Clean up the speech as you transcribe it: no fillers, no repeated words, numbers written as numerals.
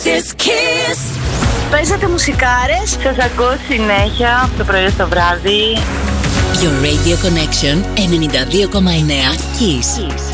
is Kiss. Παίζατε μουσικάρες. Σας ακούω συνέχεια το πρωί στο βράδυ. Your Radio Connection 92,9 Kiss.